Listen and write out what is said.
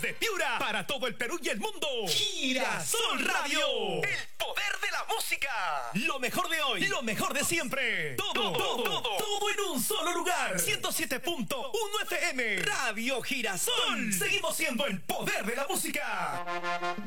desde Piura para todo el Perú y el mundo. Girasol Radio, el poder de la música. Lo mejor de hoy, lo mejor de siempre. Todo en un solo lugar. 107.1 FM, Radio Girasol. Seguimos siendo el poder de la música.